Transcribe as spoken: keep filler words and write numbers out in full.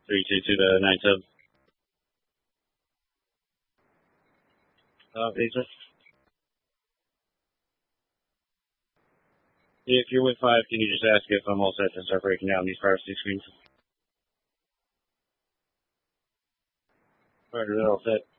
three two two to nine sub. Uh, Acer. If you're with five, can you just ask if I'm all set to start breaking down these privacy screens? Alright, they're all set.